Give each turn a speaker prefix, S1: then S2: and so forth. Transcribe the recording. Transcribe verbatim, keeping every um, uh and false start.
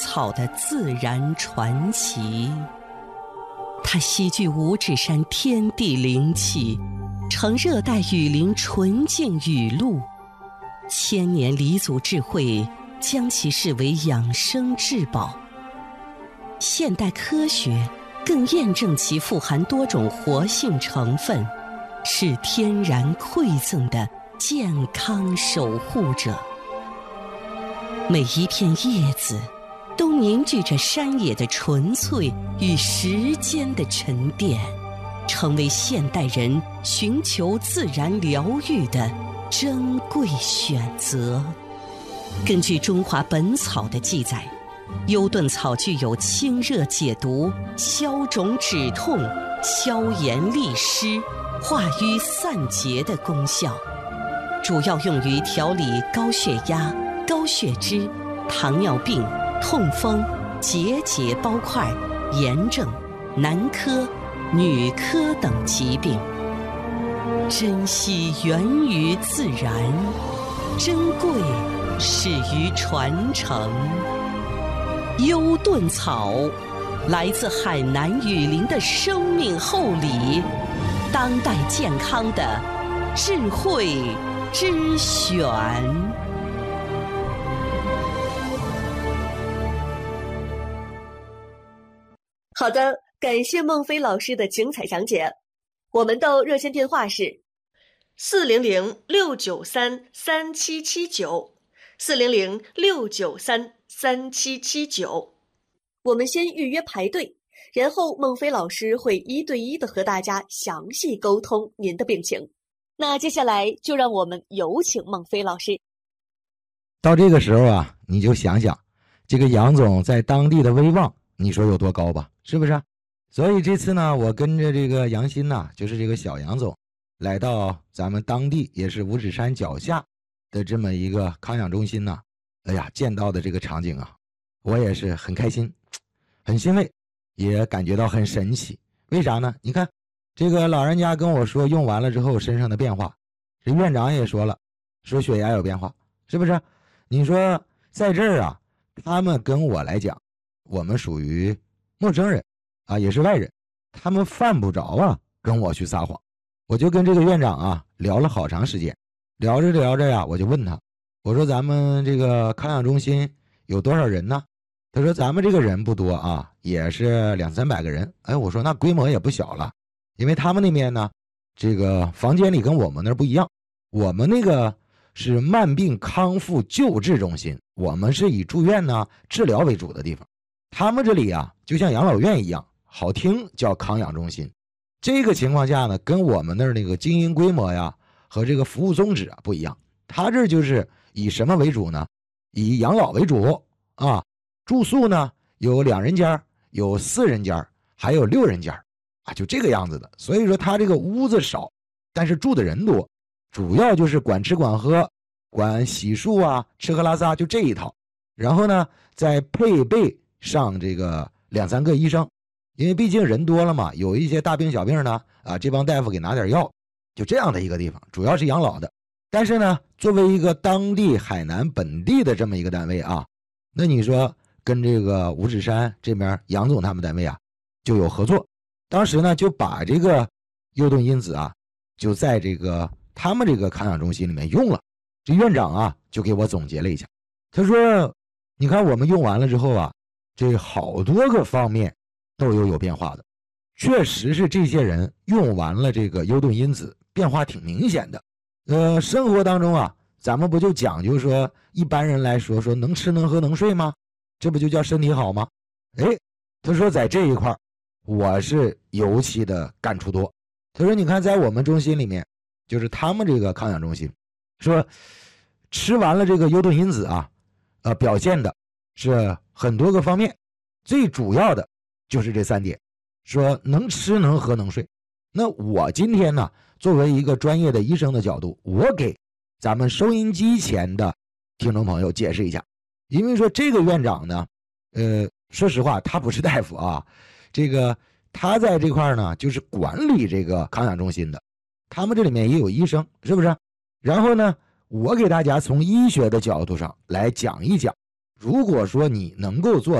S1: 草的自然传奇。它吸聚五指山天地灵气，承热带雨林纯净雨露，千年黎祖智慧将其视为养生至宝。现代科学更验证其富含多种活性成分，是天然馈赠的健康守护者。每一片叶子都凝聚着山野的纯粹与时间的沉淀，成为现代人寻求自然疗愈的珍贵选择。根据《中华本草》的记载，优顿草具有清热解毒、消肿止痛、消炎利湿、化瘀散结的功效，主要用于调理高血压、高血脂、糖尿病、痛风、结节包块、炎症、男科、女科等疾病。珍惜源于自然，珍贵始于传承。优顿草来自海南雨林的生命厚礼，当代健康的智慧之选。
S2: 好的，感谢孟非老师的精彩讲解。我们的热线电话是四零零六九三三七七九，四零零六九三三七七九。我们先预约排队，然后孟非老师会一对一的和大家详细沟通您的病情。那接下来就让我们有请孟非老师。
S3: 到这个时候啊，你就想想这个杨总在当地的威望，你说有多高吧，是不是？所以这次呢，我跟着这个杨鑫呐，就是这个小杨总，来到咱们当地也是五指山脚下的这么一个康养中心呐。哎呀，见到的这个场景啊，我也是很开心，很欣慰，也感觉到很神奇。为啥呢？你看这个老人家跟我说用完了之后身上的变化，这院长也说了，说血压有变化，是不是？你说在这儿啊，他们跟我来讲，我们属于陌生人啊，也是外人，他们犯不着啊跟我去撒谎。我就跟这个院长啊聊了好长时间，聊着聊着呀，我就问他，我说咱们这个康养中心有多少人呢？他说咱们这个人不多啊，也是两三百个人。哎，我说那规模也不小了，因为他们那边呢，这个房间里跟我们那儿不一样，我们那个是慢病康复救治中心，我们是以住院呢治疗为主的地方。他们这里啊，就像养老院一样，好听叫康养中心。这个情况下呢，跟我们那儿那个经营规模呀和这个服务宗旨啊不一样。他这就是以什么为主呢？以养老为主啊。住宿呢有两人间，有四人间，还有六人间啊，就这个样子的。所以说他这个屋子少，但是住的人多，主要就是管吃管喝，管洗漱啊，吃喝拉撒就这一套。然后呢，再配备上这个两三个医生，因为毕竟人多了嘛，有一些大病小病呢，啊，这帮大夫给拿点药，就这样的一个地方，主要是养老的。但是呢，作为一个当地海南本地的这么一个单位啊，那你说跟这个五指山这边杨总他们单位啊就有合作。当时呢就把这个优顿因子啊就在这个他们这个康养中心里面用了。这院长啊就给我总结了一下，他说你看我们用完了之后啊，这好多个方面都有有变化的，确实是这些人用完了这个优顿因子变化挺明显的。呃，生活当中啊咱们不就讲究说一般人来说说能吃能喝能睡吗？这不就叫身体好吗？哎，他说在这一块我是尤其的感触多。他说你看在我们中心里面，就是他们这个康养中心，说吃完了这个优顿因子啊，呃，表现的是很多个方面，最主要的就是这三点，说能吃能喝能睡。那我今天呢，作为一个专业的医生的角度，我给咱们收音机前的听众朋友解释一下。因为说这个院长呢，呃，说实话他不是大夫啊，这个他在这块呢就是管理这个康养中心的，他们这里面也有医生，是不是？然后呢，我给大家从医学的角度上来讲一讲，如果说你能够做